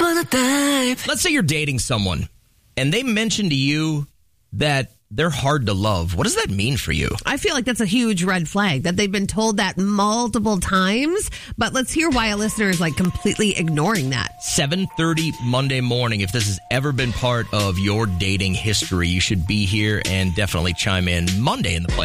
Let's say you're dating someone and they mention to you that they're hard to love. What does that mean for you? I feel like that's a huge red flag that they've been told that multiple times. But let's hear why a listener is like completely ignoring that. 7:30 Monday morning. If this has ever been part of your dating history, you should be here and definitely chime in Monday in the play.